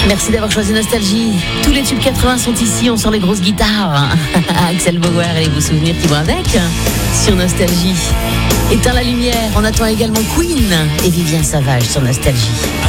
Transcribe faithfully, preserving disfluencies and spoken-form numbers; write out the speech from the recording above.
Merci d'avoir choisi Nostalgie. Tous les tubes quatre-vingts sont ici, on sort les grosses guitares. Axel Bauer et les beaux souvenirs qui vont avec sur Nostalgie. Éteins la lumière, on attend également Queen et Vivien Savage sur Nostalgie.